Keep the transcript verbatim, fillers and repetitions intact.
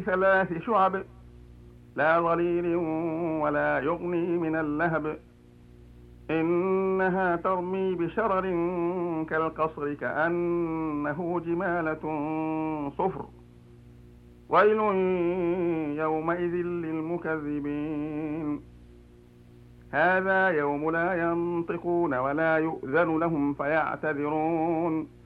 ثلاث شعب لا ظليل ولا يغني من اللهب إنها ترمي بشرر كالقصر كأنه جمالة صفر ويل يومئذ للمكذبين هذا يوم لا ينطقون ولا يؤذن لهم فيعتذرون